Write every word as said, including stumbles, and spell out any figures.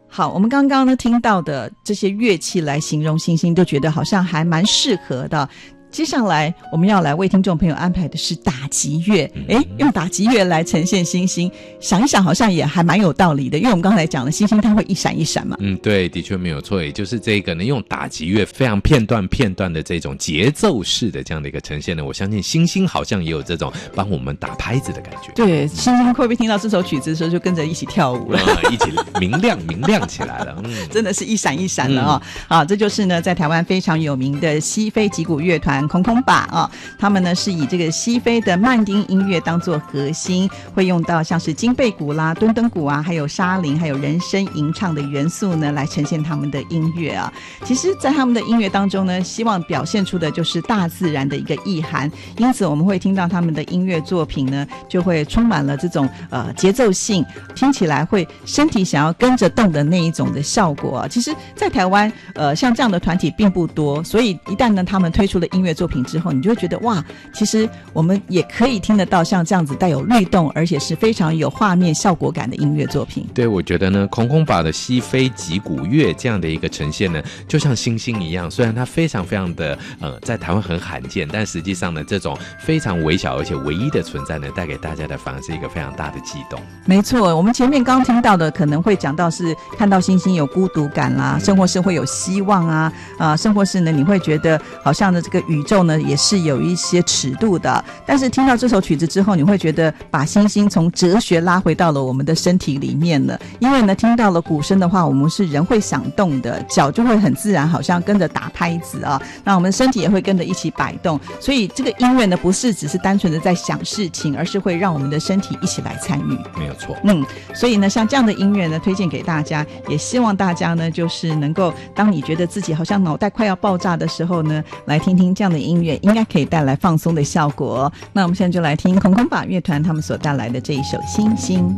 好，我们刚刚呢听到的这些乐器来形容星星，就觉得好像还蛮适合的。接下来我们要来为听众朋友安排的是打击乐，诶，用打击乐来呈现星星，想一想好像也还蛮有道理的，因为我们刚才讲了星星它会一闪一闪嘛。 嗯，对，的确没有错，也就是这个呢，用打击乐非常片段片段的这种节奏式的这样的一个呈现呢，我相信星星好像也有这种帮我们打拍子的感觉。 对，星星会不会听到这首曲子的时候就跟着一起跳舞了， 嗯、一起明亮明亮起来了，嗯， 真的是一闪一闪了啊、哦嗯！啊，这就是呢在台湾非常有名的西非击鼓乐团空空把啊，他们呢是以这个西非的曼丁音乐当作核心，会用到像是金贝鼓啦、敦敦鼓啊，还有沙林，还有人声吟唱的元素呢，来呈现他们的音乐啊。其实，在他们的音乐当中呢，希望表现出的就是大自然的一个意涵，因此我们会听到他们的音乐作品呢，就会充满了这种呃节奏性，听起来会身体想要跟着动的那一种的效果啊。其实，在台湾呃像这样的团体并不多，所以一旦呢他们推出了音乐作品之后，你就会觉得哇，其实我们也可以听得到像这样子带有律动，而且是非常有画面效果感的音乐作品。 对，我觉得呢，空空把的西非击鼓乐这样的一个呈现呢，就像星星一样，虽然它非常非常的呃，在台湾很罕见，但实际上呢，这种非常微小而且唯一的存在呢，带给大家的反而是一个非常大的悸动。 没错，我们前面刚听到的可能会讲到是看到星星有孤独感啦，生活是会有希望啊，啊、呃，生活是呢你会觉得好像呢这个宇宙呢也是有一些尺度的，但是听到这首曲子之后，你会觉得把星星从哲学拉回到了我们的身体里面了。因为呢，听到了鼓声的话，我们是人会想动的，脚就会很自然，好像跟着打拍子啊。那我们的身体也会跟着一起摆动，所以这个音乐呢，不是只是单纯的在想事情，而是会让我们的身体一起来参与。 没有错。 嗯，所以呢，像这样的音乐呢，推荐给大家，也希望大家呢，就是能够当你觉得自己好像脑袋快要爆炸的时候呢，来听听这样的音乐，应该可以带来放松的效果。那我们现在就来听空空把乐团他们所带来的这一首《星星》。